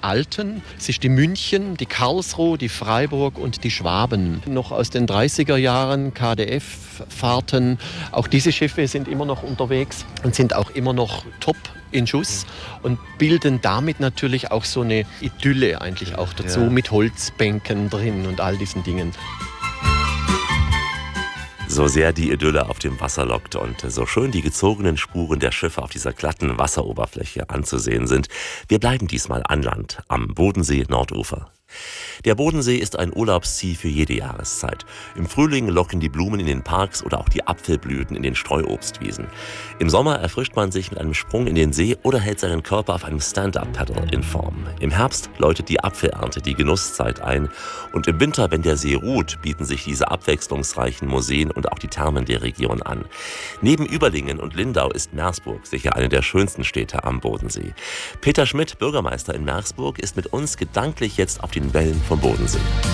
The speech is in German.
alten. Es ist die München, die Karlsruhe, die Freiburg und die Schwaben. Noch aus den 30er Jahren KDF-Fahrten. Auch diese Schiffe sind immer noch unterwegs und sind auch immer noch top in Schuss und bilden damit natürlich auch so eine Idylle eigentlich auch dazu, mit Holzbänken drin und all diesen Dingen. So sehr die Idylle auf dem Wasser lockt und so schön die gezogenen Spuren der Schiffe auf dieser glatten Wasseroberfläche anzusehen sind, wir bleiben diesmal an Land am Bodensee-Nordufer. Der Bodensee ist ein Urlaubsziel für jede Jahreszeit. Im Frühling locken die Blumen in den Parks oder auch die Apfelblüten in den Streuobstwiesen. Im Sommer erfrischt man sich mit einem Sprung in den See oder hält seinen Körper auf einem Stand-Up-Paddle in Form. Im Herbst läutet die Apfelernte die Genusszeit ein. Und im Winter, wenn der See ruht, bieten sich diese abwechslungsreichen Museen und auch die Thermen der Region an. Neben Überlingen und Lindau ist Meersburg sicher eine der schönsten Städte am Bodensee. Peter Schmidt, Bürgermeister in Meersburg, ist mit uns gedanklich jetzt auf den Wellen vom Bodensee.